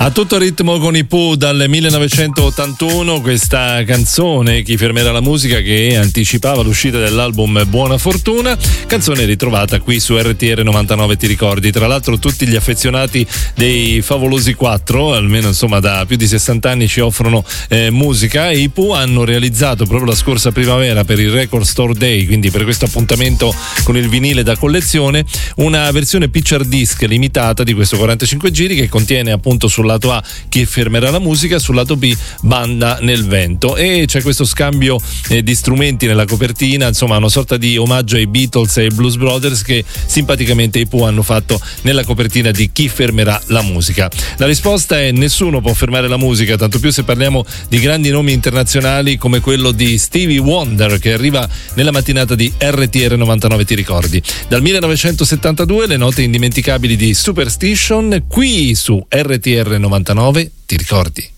A tutto ritmo con i Pooh dal 1981, questa canzone Chi fermerà la musica, che anticipava l'uscita dell'album Buona Fortuna, canzone ritrovata qui su RTR 99, ti ricordi? Tra l'altro tutti gli affezionati dei Favolosi 4, almeno insomma da più di 60 anni, ci offrono musica, e i Pooh hanno realizzato proprio la scorsa primavera per il Record Store Day, quindi per questo appuntamento con il vinile da collezione, una versione picture disc limitata di questo 45 giri che contiene appunto sul lato A Chi fermerà la musica, sul lato B Banda nel vento, e c'è questo scambio di strumenti nella copertina, insomma una sorta di omaggio ai Beatles e ai Blues Brothers che simpaticamente i Pooh hanno fatto nella copertina di Chi fermerà la musica. La risposta è: nessuno può fermare la musica, tanto più se parliamo di grandi nomi internazionali come quello di Stevie Wonder, che arriva nella mattinata di RTR 99, ti ricordi? Dal 1972 le note indimenticabili di Superstition qui su RTR 99, ti ricordi?